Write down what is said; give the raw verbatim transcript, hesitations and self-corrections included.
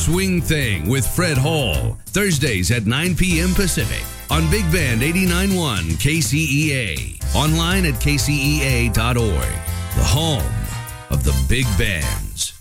Swing Thing with Fred Hall, Thursdays at nine p.m. Pacific on Big Band eighty-nine point one K C E A. Online at K C E A dot org, the home of the big bands.